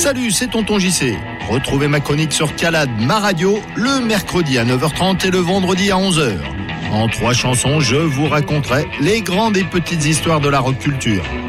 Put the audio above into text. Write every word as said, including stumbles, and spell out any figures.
Salut, c'est Tonton J C. Retrouvez ma chronique sur Calade, ma radio, le mercredi à neuf heures trente et le vendredi à onze heures. En trois chansons, je vous raconterai les grandes et petites histoires de la rock culture.